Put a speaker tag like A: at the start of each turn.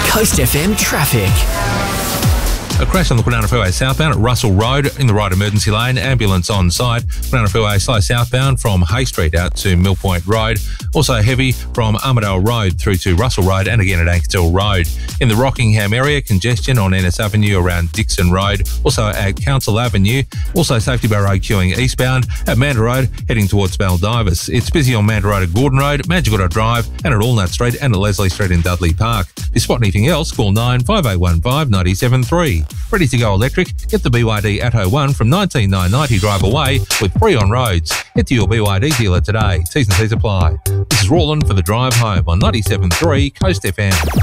A: Coast FM traffic.
B: A crash on the Kwinana Freeway southbound at Russell Road in the right emergency lane. Ambulance on site. Kwinana Freeway slow southbound from Hay Street out to Mill Point Road. Also heavy from Armadale Road through to Russell Road and again at Ankersdale Road. In the Rockingham area, congestion on Ennis Avenue around Dixon Road. Also at Council Avenue. Also Safety Bar Road queuing eastbound. At Manda Road heading towards Baldivis. It's busy on Manda Road at Gordon Road, Magicota Drive and at Allnut Street and at Leslie Street in Dudley Park. If you spot anything else, call 95815 973. Ready to go electric? Get the BYD Atto 1 from $19,990 drive away with free on roads. Head to your BYD dealer today. T's and C's apply. This is Roland for the drive home on 97.3 Coast FM.